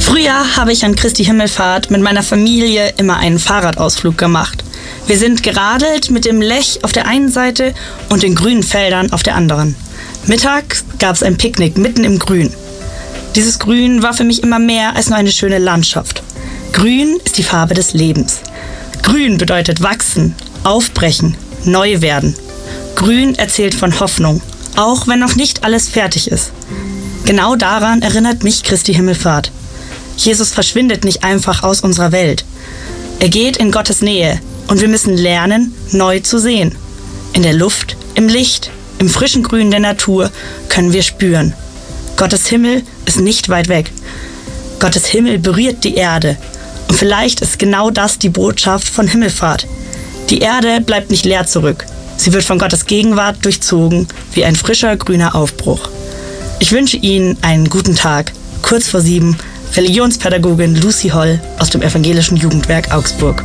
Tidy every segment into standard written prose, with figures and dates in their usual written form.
Früher habe ich an Christi Himmelfahrt mit meiner Familie immer einen Fahrradausflug gemacht. Wir sind geradelt mit dem Lech auf der einen Seite und den grünen Feldern auf der anderen. Mittags gab es ein Picknick mitten im Grün. Dieses Grün war für mich immer mehr als nur eine schöne Landschaft. Grün ist die Farbe des Lebens. Grün bedeutet wachsen, aufbrechen, neu werden. Grün erzählt von Hoffnung, auch wenn noch nicht alles fertig ist. Genau daran erinnert mich Christi Himmelfahrt. Jesus verschwindet nicht einfach aus unserer Welt. Er geht in Gottes Nähe und wir müssen lernen, neu zu sehen. In der Luft, im Licht, im frischen Grün der Natur können wir spüren. Gottes Himmel ist nicht weit weg. Gottes Himmel berührt die Erde. Und vielleicht ist genau das die Botschaft von Himmelfahrt. Die Erde bleibt nicht leer zurück. Sie wird von Gottes Gegenwart durchzogen wie ein frischer grüner Aufbruch. Ich wünsche Ihnen einen guten Tag. Kurz vor 7, Religionspädagogin Lucy Holl aus dem Evangelischen Jugendwerk Augsburg.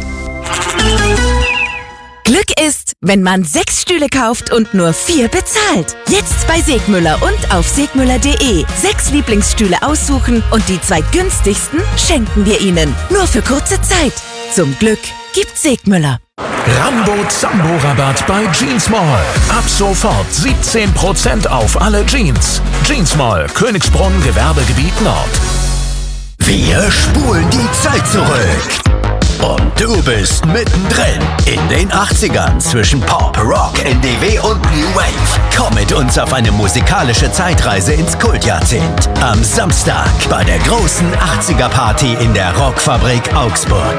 Glück ist, wenn man 6 Stühle kauft und nur 4 bezahlt. Jetzt bei Segmüller und auf segmüller.de. 6 Lieblingsstühle aussuchen und die 2 günstigsten schenken wir Ihnen. Nur für kurze Zeit. Zum Glück gibt Segmüller. Rambo Zambo Rabatt bei Jeans Mall. Ab sofort 17% auf alle Jeans. Jeans Mall, Königsbrunn, Gewerbegebiet Nord. Wir spulen die Zeit zurück. Und du bist mittendrin in den 80ern zwischen Pop, Rock, NDW und New Wave. Komm mit uns auf eine musikalische Zeitreise ins Kultjahrzehnt. Am Samstag bei der großen 80er-Party in der Rockfabrik Augsburg.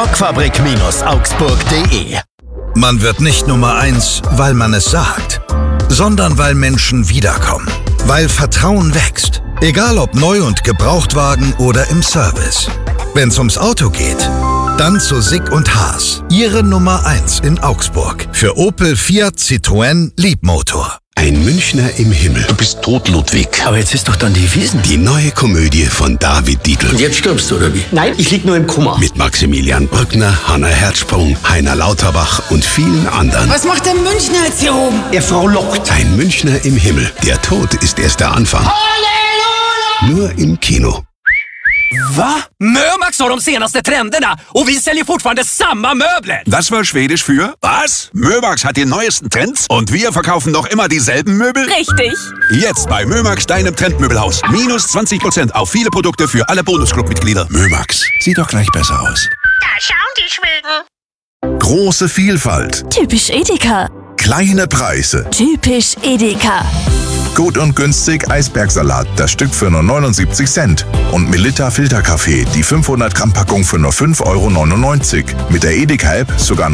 Rockfabrik-augsburg.de. Man wird nicht Nummer 1, weil man es sagt, sondern weil Menschen wiederkommen. Weil Vertrauen wächst. Egal ob neu und Gebrauchtwagen oder im Service. Wenn's ums Auto geht, dann zu Sick und Haas. Ihre Nummer 1 in Augsburg. Für Opel, Fiat, Citroën, Liebmotor. Ein Münchner im Himmel. Du bist tot, Ludwig. Aber jetzt ist doch dann die Wiesn. Die neue Komödie von David Dietl. Und jetzt stirbst du, oder wie? Nein, ich lieg nur im Koma. Mit Maximilian Brückner, Hanna Herzsprung, Heiner Lauterbach und vielen anderen. Was macht der Münchner jetzt hier oben? Er Frau lockt. Ein Münchner im Himmel. Der Tod ist erst der Anfang. Halleluja! Nur im Kino. Va? Mömax har de senaste trenderna och vi säljer fortfarande samma möbler. Das war Schwedisch für was? Mömax hat die neuesten Trends und wir verkaufen noch immer dieselben Möbel? Richtig. Jetzt bei Mömax, deinem Trendmöbelhaus. Minus 20% auf viele Produkte für alle Bonusclub-Mitglieder. Mömax. Sieht doch gleich besser aus. Da schauen die Schweden. Große Vielfalt. Typisch Edeka. Kleine Preise. Typisch Edeka. Gut und günstig Eisbergsalat, das Stück für nur 79 Cent. Und Melitta Filterkaffee, die 500 Gramm Packung für nur 5,99 €. Mit der Edeka-App sogar